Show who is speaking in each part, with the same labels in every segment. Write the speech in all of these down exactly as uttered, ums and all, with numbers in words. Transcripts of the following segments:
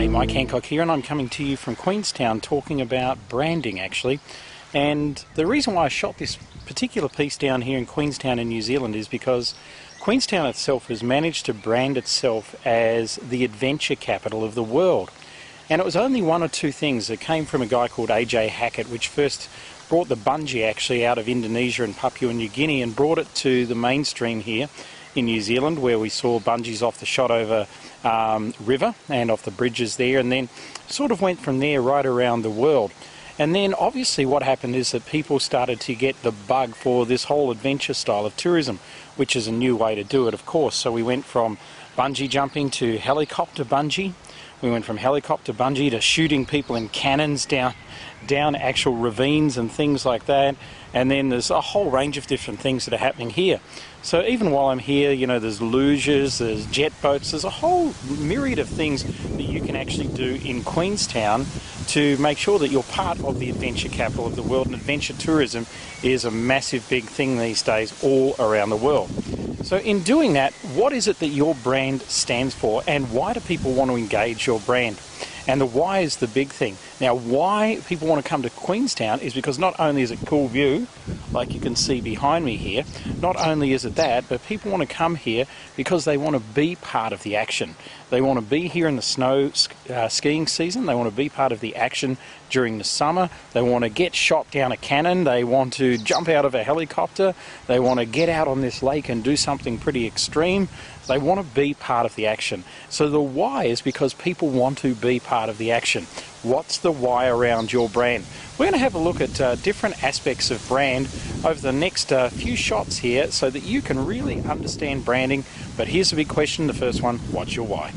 Speaker 1: Hi, Mike Hancock here, and I'm coming to you from Queenstown talking about branding actually. And the reason why I shot this particular piece down here in Queenstown in New Zealand is because Queenstown itself has managed to brand itself as the adventure capital of the world. And it was only one or two things that came from a guy called A J Hackett, which first brought the bungee actually out of Indonesia and Papua New Guinea and brought it to the mainstream here in New Zealand, where we saw bungees off the Shotover um, River and off the bridges there, and then sort of went from there right around the world. And then obviously what happened is that people started to get the bug for this whole adventure style of tourism, which is a new way to do it, of course. So we went from bungee jumping to helicopter bungee. We went from helicopter bungee to shooting people in cannons down down actual ravines and things like that. And then there's a whole range of different things that are happening here. So even while I'm here, you know, there's luges, there's jet boats, there's a whole myriad of things that you can actually do in Queenstown to make sure that you're part of the adventure capital of the world. And adventure tourism is a massive big thing these days all around the world. So in doing that, what is it that your brand stands for, and why do people want to engage your brand? And the why is the big thing. Now, why people want to come to Queenstown is because not only is it cool view, like you can see behind me here, not only is it that, but people want to come here because they want to be part of the action. They want to be here in the snow uh, skiing season. They want to be part of the action during the summer. They want to get shot down a cannon. They want to jump out of a helicopter. They want to get out on this lake and do something pretty extreme. They want to be part of the action. So the why is because people want to be part of the action. What's the why around your brand? We're going to have a look at uh, different aspects of brand over the next uh, few shots here so that you can really understand branding. But here's the big question, the first one: what's your why?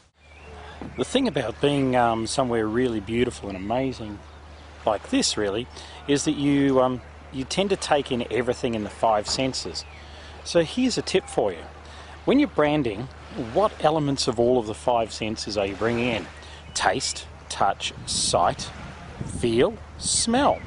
Speaker 1: The thing about being um, somewhere really beautiful and amazing like this really is that you, um, you tend to take in everything in the five senses. So here's a tip for you. When you're branding, what elements of all of the five senses are you bringing in? Taste, touch, sight, feel, smell.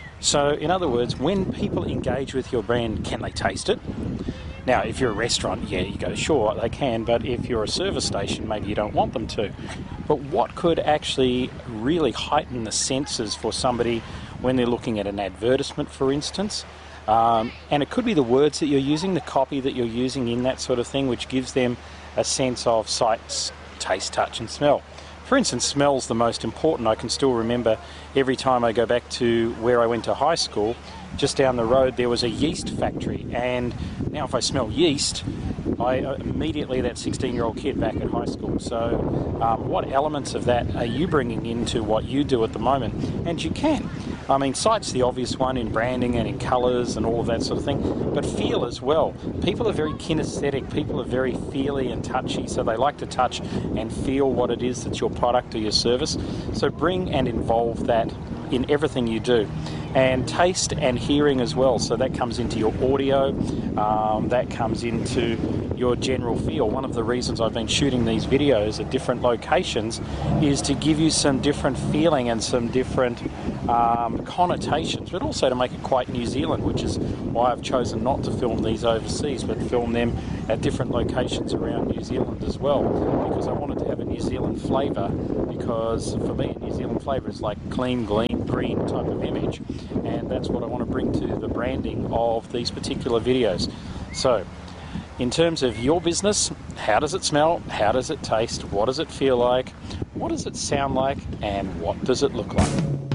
Speaker 1: So in other words, when people engage with your brand, can they taste it? Now, if you're a restaurant, yeah, you go, sure, they can, but if you're a service station, maybe you don't want them to. But what could actually really heighten the senses for somebody when they're looking at an advertisement, for instance? Um, and it could be the words that you're using, the copy that you're using in that sort of thing, which gives them a sense of sight, taste, touch and smell. For instance, smell's the most important. I can still remember every time I go back to where I went to high school, just down the road there was a yeast factory, and now if I smell yeast, I uh, immediately that sixteen year old kid back at high school. So um, what elements of that are you bringing into what you do at the moment? And you can. I mean, sight's the obvious one in branding and in colours and all of that sort of thing, but feel as well. People are very kinesthetic, people are very feely and touchy, so they like to touch and feel what it is that's your product or your service. So bring and involve that in everything you do. And taste and hearing as well, so that comes into your audio, um, that comes into your general feel. One of the reasons I've been shooting these videos at different locations is to give you some different feeling and some different um, connotations, but also to make it quite New Zealand, which is why I've chosen not to film these overseas, but film them at different locations around New Zealand as well, because I wanted to have a New Zealand flavour, because for me a New Zealand flavour is like clean, green, green type of image, and that's what I want to bring to the branding of these particular videos. So in terms of your business, how does it smell? How does it taste? What does it feel like? What does it sound like? And what does it look like?